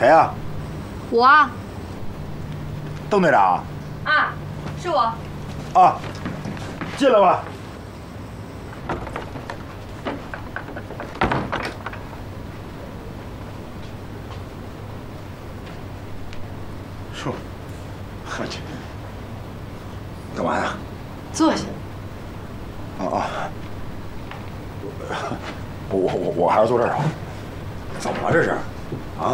谁啊？ 我啊。 邓队长。 啊，是我。 啊，进来吧。说，我去，干嘛呀？ 坐下。 我还是坐这儿好。怎么了这是？啊？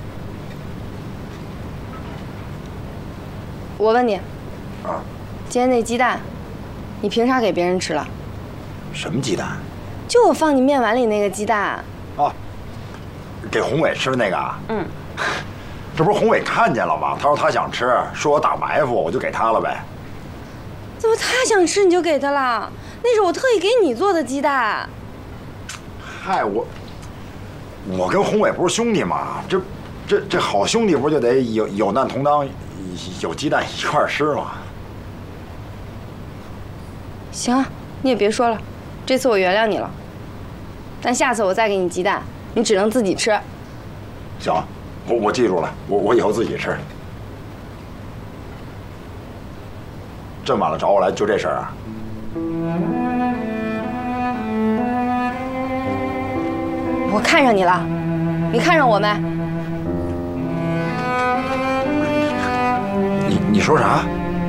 我问你， 啊？ 今天那鸡蛋，你凭啥给别人吃了？ 什么鸡蛋？ 就我放你面碗里那个鸡蛋。 啊，给宏伟吃的那个啊？ 嗯。 这不是宏伟看见了吗？他说他想吃，说我打埋伏，我就给他了呗。 怎么他想吃你就给他了？那是我特意给你做的鸡蛋。 嗨，我跟宏伟不是兄弟吗？这好兄弟不就得有难同当，有鸡蛋一块吃吗？ 行，你也别说了，这次我原谅你了。但下次我再给你鸡蛋，你只能自己吃。 行，我记住了，我以后自己吃。这么晚了找我来，就这事儿啊？ 我看上你了，你看上我没？ 你说啥？